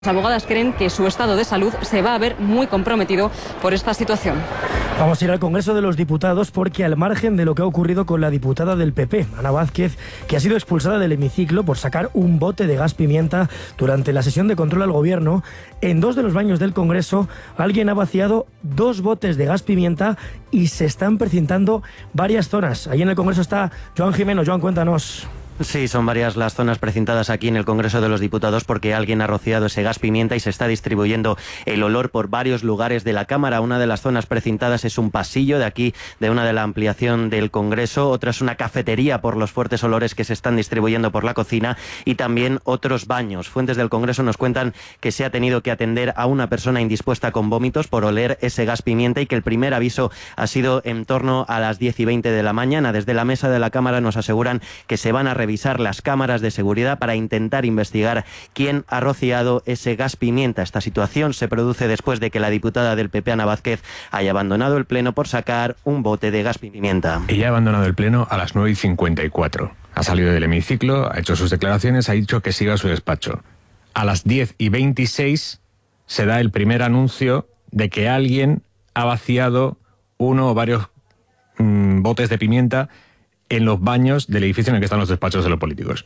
Las abogadas creen que su estado de salud se va a ver muy comprometido por esta situación. Vamos a ir al Congreso de los Diputados porque, al margen de lo que ha ocurrido con la diputada del PP, Ana Vázquez, que ha sido expulsada del hemiciclo por sacar un bote de gas pimienta durante la sesión de control al gobierno, en 2 de los baños del Congreso alguien ha vaciado 2 botes de gas pimienta y se están precintando varias zonas. Allí en el Congreso está Joan Jimeno. Joan, cuéntanos. Sí, son varias las zonas precintadas aquí en el Congreso de los Diputados porque alguien ha rociado ese gas pimienta y se está distribuyendo el olor por varios lugares de la Cámara. Una de las zonas precintadas es un pasillo de aquí, de una de la ampliación del Congreso. Otra es una cafetería por los fuertes olores que se están distribuyendo por la cocina y también otros baños. Fuentes del Congreso nos cuentan que se ha tenido que atender a una persona indispuesta con vómitos por oler ese gas pimienta y que el primer aviso ha sido en torno a las 10:20 de la mañana. Desde la mesa de la Cámara nos aseguran que se van a revisar las cámaras de seguridad para intentar investigar quién ha rociado ese gas pimienta. Esta situación se produce después de que la diputada del PP, Ana Vázquez, haya abandonado el Pleno por sacar un bote de gas pimienta. Ella ha abandonado el Pleno a las 9:54. Ha salido del hemiciclo, ha hecho sus declaraciones, ha dicho que siga a su despacho. A las 10:26 se da el primer anuncio de que alguien ha vaciado uno o varios botes de pimienta en los baños del edificio en el que están los despachos de los políticos.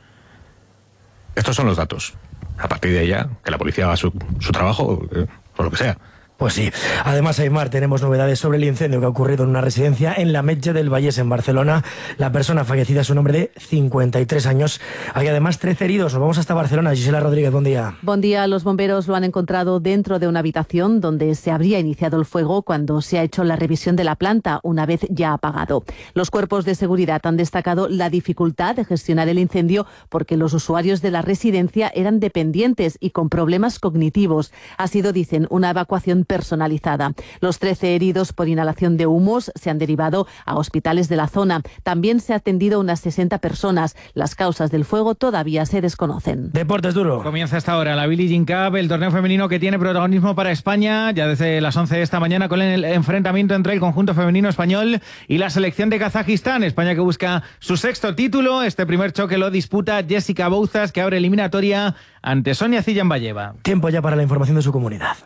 Estos son los datos. A partir de allá, que la policía haga su trabajo, o lo que sea. Pues sí. Además, Aymar, tenemos novedades sobre el incendio que ha ocurrido en una residencia en la Metge del Vallès, en Barcelona. La persona fallecida es un hombre de 53 años. Hay además 13 heridos. Nos vamos hasta Barcelona. Gisela Rodríguez, buen día. Buen día. Los bomberos lo han encontrado dentro de una habitación donde se habría iniciado el fuego cuando se ha hecho la revisión de la planta, una vez ya apagado. Los cuerpos de seguridad han destacado la dificultad de gestionar el incendio porque los usuarios de la residencia eran dependientes y con problemas cognitivos. Ha sido, dicen, una evacuación personalizada. Los 13 heridos por inhalación de humos se han derivado a hospitales de la zona. También se ha atendido a unas 60 personas. Las causas del fuego todavía se desconocen. Deportes duro. Comienza esta hora la Billie Jean Cup, el torneo femenino que tiene protagonismo para España, ya desde las 11 de esta mañana con el enfrentamiento entre el conjunto femenino español y la selección de Kazajistán. España que busca su 6º título. Este primer choque lo disputa Jessica Bouzas, que abre eliminatoria ante Sonia Zillambayeva. Tiempo ya para la información de su comunidad.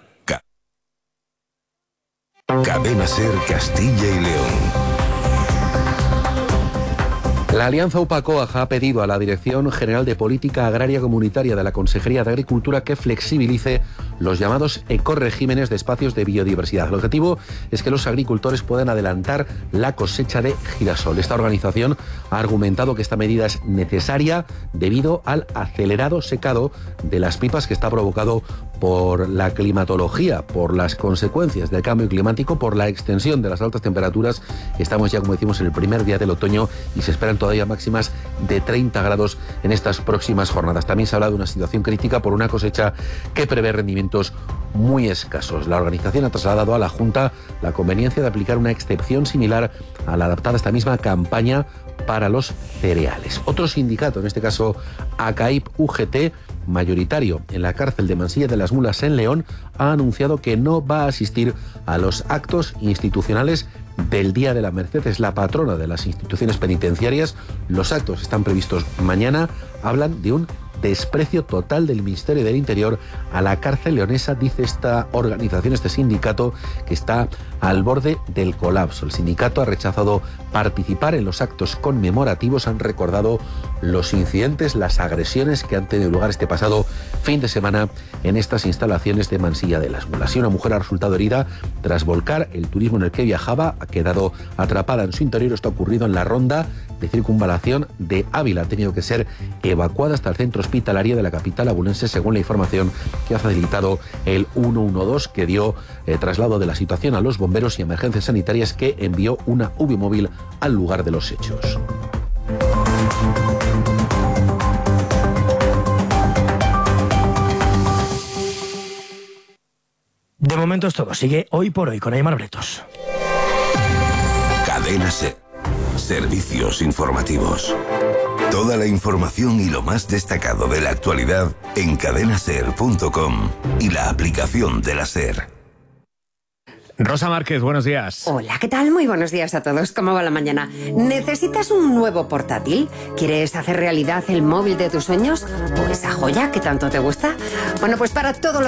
Cadena SER Castilla y León. La Alianza UPA-COAG ha pedido a la Dirección General de Política Agraria Comunitaria de la Consejería de Agricultura que flexibilice los llamados ecoregímenes de espacios de biodiversidad. El objetivo es que los agricultores puedan adelantar la cosecha de girasol. Esta organización ha argumentado que esta medida es necesaria debido al acelerado secado de las pipas que está provocado por la climatología, por las consecuencias del cambio climático, por la extensión de las altas temperaturas. Estamos ya, como decimos, en el primer día del otoño y se esperan todavía máximas de 30 grados en estas próximas jornadas. También se habla de una situación crítica por una cosecha que prevé rendimientos muy escasos. La organización ha trasladado a la Junta la conveniencia de aplicar una excepción similar a la adaptada a esta misma campaña para los cereales. Otro sindicato, en este caso ACAIP-UGT, mayoritario en la cárcel de Mansilla de las Mulas en León, ha anunciado que no va a asistir a los actos institucionales del Día de la Merced. Es la patrona de las instituciones penitenciarias. Los actos están previstos mañana. Hablan de un desprecio total del Ministerio del Interior a la cárcel leonesa, dice esta organización, este sindicato, que está al borde del colapso. El sindicato ha rechazado participar en los actos conmemorativos, han recordado los incidentes, las agresiones que han tenido lugar este pasado fin de semana en estas instalaciones de Mansilla de las Mulas. Y una mujer ha resultado herida tras volcar el turismo en el que viajaba, ha quedado atrapada en su interior. Esto ha ocurrido en la ronda de circunvalación de Ávila. Ha tenido que ser evacuada hasta el centro hospitalario de la capital abulense, según la información que ha facilitado el 112, que dio traslado de la situación a los bomberos y emergencias sanitarias, que envió una UBI móvil al lugar de los hechos. De momento es todo. Sigue Hoy por Hoy con Aymar Bretos. Cadena SER. Servicios informativos. Toda la información y lo más destacado de la actualidad en cadenaser.com y la aplicación de la SER. Rosa Márquez, buenos días. Hola, ¿qué tal? Muy buenos días a todos. ¿Cómo va la mañana? ¿Necesitas un nuevo portátil? ¿Quieres hacer realidad el móvil de tus sueños? ¿O esa joya que tanto te gusta? Bueno, pues para todo lo